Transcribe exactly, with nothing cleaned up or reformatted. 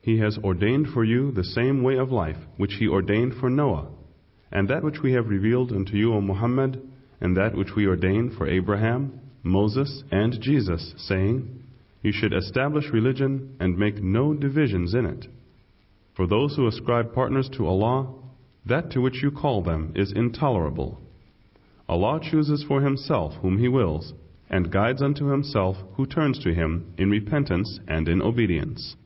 He has ordained for you the same way of life which He ordained for Noah, and that which we have revealed unto you, O Muhammad, and that which we ordained for Abraham, Moses, and Jesus, saying, You should establish religion and make no divisions in it. For those who ascribe partners to Allah, that to which you call them is intolerable. Allah chooses for Himself whom He wills, and guides unto Himself who turns to Him in repentance and in obedience.